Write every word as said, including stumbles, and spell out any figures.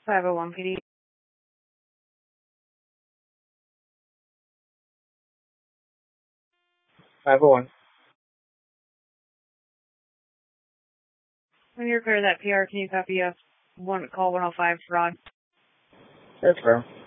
five oh one P D. five oh one. When you're clear of that P R, can you copy us one call one oh five fraud? That's fair.